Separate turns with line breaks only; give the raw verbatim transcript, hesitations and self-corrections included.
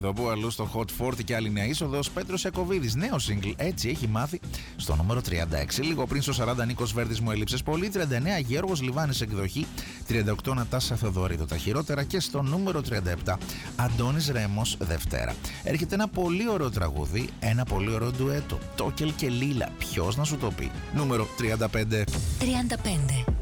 Το που αλλού στο Hot φορty και άλλη νέα είσοδος, Πέτρος Ιακωβίδης, νέο single, έτσι έχει μάθει, στο νούμερο τριάντα έξι. Λίγο πριν στο σαράντα, Νίκος Βέρδης, μου έλειψες πολύ. τριάντα εννέα, Γιώργος Λιβάνης, εκδοχή. τριάντα οκτώ, Νατάσα Θεοδωρίδου, τα χειρότερα. Και στο νούμερο τριάντα επτά, Αντώνης Ρέμος, Δευτέρα. Έρχεται ένα πολύ ωραίο τραγούδι, ένα πολύ ωραίο ντουέτο. Τόκελ και Λίλα, ποιος να σου το πει. Νούμερο τριάντα πέντε.
τριάντα πέντε.